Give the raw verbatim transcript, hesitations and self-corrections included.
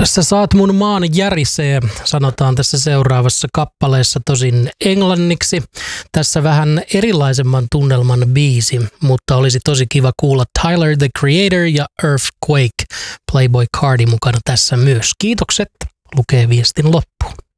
Sä saat mun maan järisee, sanotaan tässä seuraavassa kappaleessa, tosin englanniksi. Tässä vähän erilaisemman tunnelman biisi, mutta olisi tosi kiva kuulla Tyler, the Creator ja Earthquake, Playboy Cardi mukana tässä myös. Kiitokset, lukee viestin loppuun.